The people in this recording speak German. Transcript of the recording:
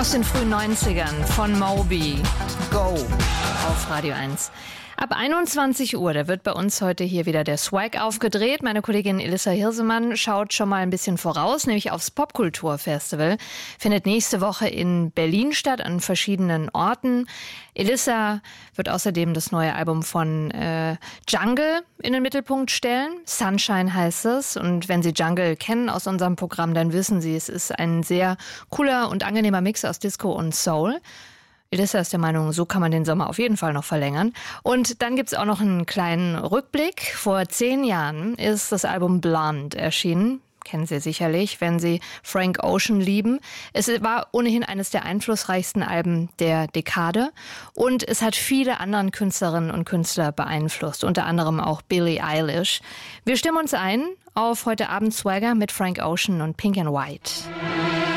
Aus den frühen 90ern von Moby. Go auf Radio 1. Ab 21 Uhr, da wird bei uns heute hier wieder der Swag aufgedreht. Meine Kollegin Elissa Hirsemann schaut schon mal ein bisschen voraus, nämlich aufs Popkulturfestival. Findet nächste Woche in Berlin statt, an verschiedenen Orten. Elissa wird außerdem das neue Album von Jungle in den Mittelpunkt stellen. Sunshine heißt es. Und wenn Sie Jungle kennen aus unserem Programm, dann wissen Sie, es ist ein sehr cooler und angenehmer Mix aus Disco und Soul. Elissa ist der Meinung, so kann man den Sommer auf jeden Fall noch verlängern. Und dann gibt's auch noch einen kleinen Rückblick. Vor 10 Jahren ist das Album Blonde erschienen. Kennen Sie sicherlich, wenn Sie Frank Ocean lieben. Es war ohnehin eines der einflussreichsten Alben der Dekade. Und es hat viele anderen Künstlerinnen und Künstler beeinflusst, unter anderem auch Billie Eilish. Wir stimmen uns ein auf heute Abend Swagger mit Frank Ocean und Pink and White.